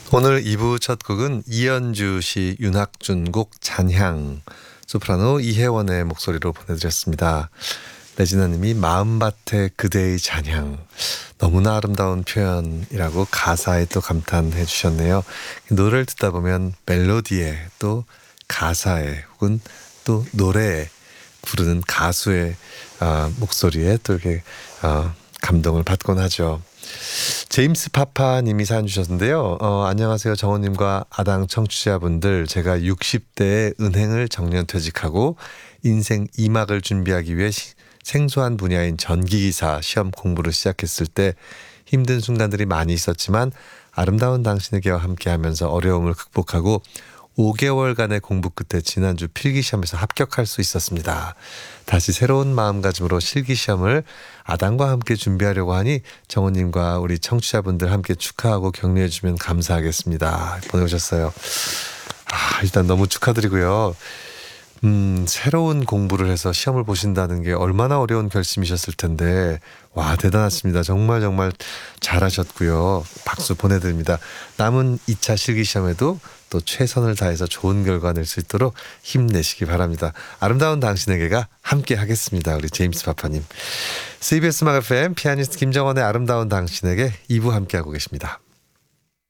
오늘 2부 첫 곡은 이연주 씨 윤학준 곡 잔향, 소프라노 이혜원의 목소리로 보내드렸습니다. 레지나님이 마음밭에 그대의 잔향, 너무나 아름다운 표현이라고 가사에 또 감탄해 주셨네요. 노래를 듣다 보면 멜로디에 또 가사에 혹은 또 노래에 부르는 가수의 목소리에 또 이렇게 감동을 받곤 하죠. 제임스 파파님이 사연 주셨는데요. 안녕하세요. 정원님과 아당 청취자분들. 제가 60대에 은행을 정년퇴직하고 인생 2막을 준비하기 위해 생소한 분야인 전기기사 시험 공부를 시작했을 때 힘든 순간들이 많이 있었지만 아름다운 당신에게와 함께하면서 어려움을 극복하고 5개월간의 공부 끝에 지난주 필기시험에서 합격할 수 있었습니다. 다시 새로운 마음가짐으로 실기시험을 아당과 함께 준비하려고 하니 정우님과 우리 청취자분들 함께 축하하고 격려해 주면 감사하겠습니다. 보내오셨어요. 일단 너무 축하드리고요. 새로운 공부를 해서 시험을 보신다는 게 얼마나 어려운 결심이셨을 텐데, 와, 대단하십니다. 정말 정말 잘하셨고요. 박수 보내드립니다. 남은 2차 실기시험에도 또 최선을 다해서 좋은 결과 낼 수 있도록 힘내시기 바랍니다. 아름다운 당신에게가 함께 하겠습니다. 우리 제임스 파파님. CBS 음악 FM 피아니스트 김정원의 아름다운 당신에게 2부 함께하고 계십니다.